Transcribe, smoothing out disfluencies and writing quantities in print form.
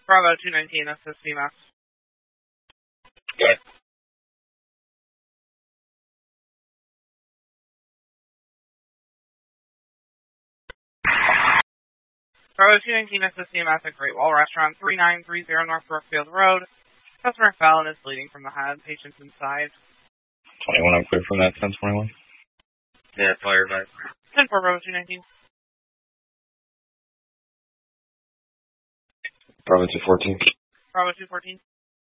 Bravo 219, this is CMS. Okay. Bravo 219, this is CMS at Great Wall Restaurant, 3930 North Brookfield Road. Customer fell and is bleeding from the head. Patient's inside. 21, I'm clear from that. 1021. Yeah, fire back. 10-4, Bravo 219. Bravo 214. Bravo 214.